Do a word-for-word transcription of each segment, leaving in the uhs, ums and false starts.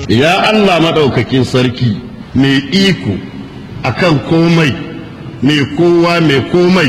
Ya Allah maɗaukakin sarki mai iko akan komai, mai kowa mai komai,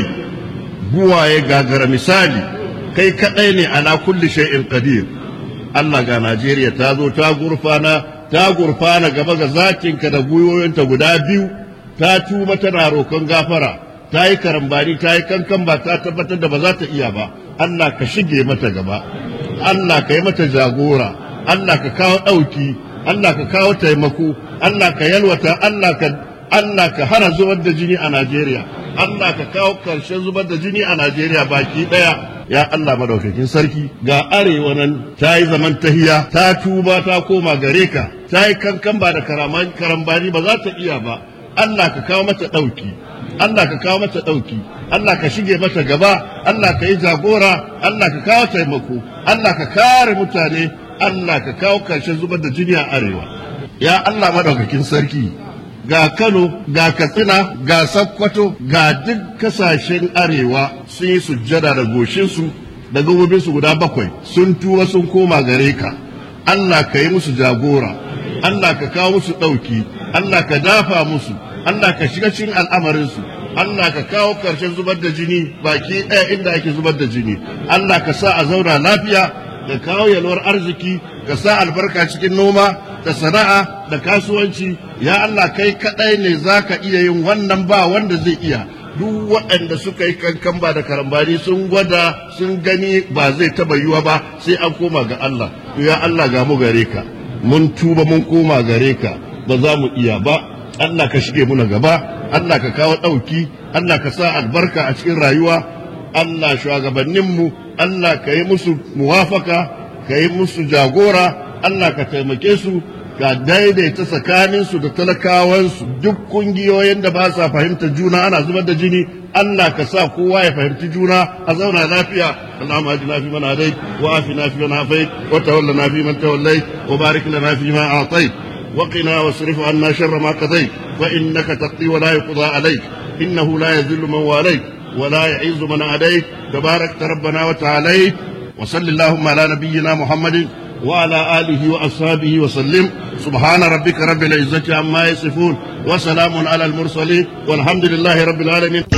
buwaye gagara misali, kai kaɗai ne ala kulli shay'in qadir. Allah ga Najeriya ta zo ta gurfana, ta gurfana gaba ga zakinka da gwiwoyinta guda biyu, ta tuba tana roƙon gafara, ta yi karambani, ta yi kankan ba ta tabbatar da ba za ta iya ba. Allah ka shige mata gaba, Allah ka yi mata jagora, Allah ka kawo ɗauki, Allah ka kawo taimako, Allah ka yalwata, Allah ka Allah ka hana zubar da jini a Najeriya, Allah ka kawo karshen zubar da jini a Najeriya baki ɗaya. Ya Allah madaukakin sarki, ga arewa nan ta yi zaman tahiya, ta tuba ta koma gare ka, ta yi kankan ba da karambani ba za ta iya ba. Allah ka kawo mata ɗauki, Allah ka kawo mata ɗauki, Allah ka shige mata gaba, Allah ka yi jagora, Allah ka kawo taimako, Allah ka kare mutane, Allah ka kawo karshen zubar da jini a arewa. Ya Allah madaukakin sarki, ga Kano, ga Katsina, ga Sokoto, ga duk kasashen arewa sun yi sujjada da goshinsu da gabobinsu guda bakwai, sun tuwa sun koma gare ka. Allah ka yi musu jagora, Allah ka kawo musu ɗauki, Allah ka dafa musu, Allah ka shiga cikin al'amarinsu, Allah ka kawo ƙarshen zubar da jini baki ɗaya inda ake zubar da jini, Allah ka sa a zauna lafiya, ka kawo yalwar arziki, ka sa albarka cikin noma da sana'a da kasuwanci. Ya Allah kai kaɗai ne za ka iya yin wannan, ba wanda zai iya. Duk waɗanda suka yi kankan ba da karambani sun gwada sun gani ba zai taɓa yiwa ba sai an koma ga Allah. Ya Allah ga mu gare ka, mun tuba mun koma gare ka, ba za mu iya ba. Allah ka shige muna gaba, Allah ka kawo ɗauki, Allah ka sa albarka a cikin rayuwa. Allah shugabanninmu, Allah ka yi musu muwafaka, ka yi musu jagora, Allah ka taimake su, ka daidaita tsakaninsu da talakawansu. Duk kungiyoyin da ba sa fahimtar juna ana zubar da jini, Allah ka sa kowa ya fahimci juna a zauna lafiya. Allahumma ajina fi man hadait wa afina fi man afait wa tawallana fi man tawallait wa barik lana fi ma a'tait wa qina wasrif anna sharra ma qadait fa innaka taqdi wa la yuqda alayk innahu la yadhillu man walayt wa la yu'izzu man adayt tabarakta rabbana wa ta'alayt wa sallallahu ala nabiyyina Muhammadin وعلى آله وأصحابه وسلم. سبحان ربك رب العزة عما يصفون وسلام على المرسلين والحمد لله رب العالمين.